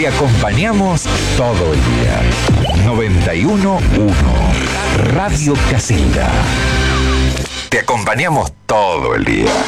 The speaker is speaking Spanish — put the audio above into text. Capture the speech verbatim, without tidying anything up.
Te acompañamos todo el día. noventa y uno punto uno Radio Casilda. Te acompañamos todo el día.